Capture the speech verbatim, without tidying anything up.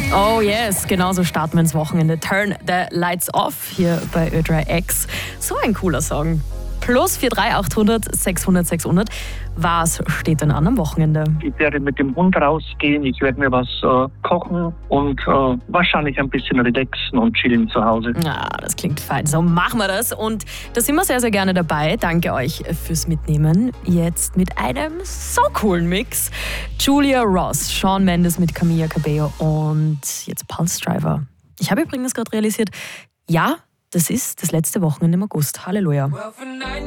Oh yes, genauso starten wir ins Wochenende. Turn the Lights Off hier bei Ö drei X. So ein cooler Song. Plus vier drei achthundert sechshundert sechshundert. Was steht denn an am Wochenende? Ich werde mit dem Hund rausgehen, ich werde mir was äh, kochen und äh, wahrscheinlich ein bisschen relaxen und chillen zu Hause. Ja, das klingt fein. So machen wir das. Und da sind wir sehr, sehr gerne dabei. Danke euch fürs Mitnehmen. Jetzt mit einem so coolen Mix. Julia Ross, Shawn Mendes mit Camila Cabello und jetzt Pulse Driver. Ich habe übrigens gerade realisiert, ja, das ist das letzte Wochenende im August. Halleluja.